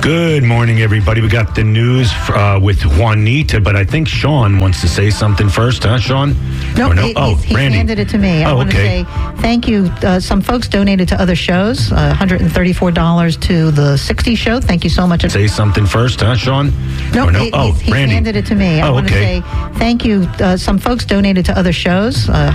Good morning, everybody. We got the news with Juanita, but I think Sean wants to say something first, huh, Sean? No, he Randy. handed it to me. I want to say thank you. Some folks donated to other shows, $134 to the 60 show. Thank you so much. Say something first, huh, Sean? No, he Randy. handed it to me. I want to say thank you. Some folks donated to other shows,